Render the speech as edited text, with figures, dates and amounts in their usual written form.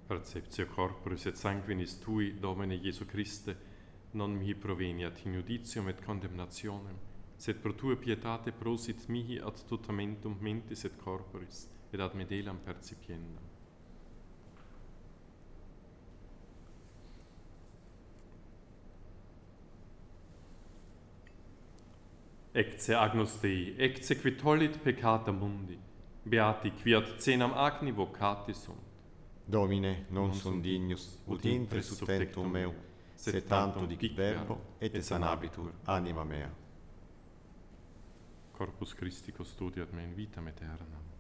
Perceptio corporis et sanguinis tui, Domine Iesu Christe, non mihi proveniat in judicium et condemnationem, sed pro tua pietate prosit mihi ad tutamentum mentis et corporis, et ad medelam percipiendam. Ecce agnus Dei, ecce qui tollit peccata mundi, beati qui ad cenam agni vocati sunt. Domine, non sum dignus, ut intres sub tectum meu, sed tanto dicit verbo, et sanabitur anima mea. Corpus Christi custodiat me in vitam aeternam.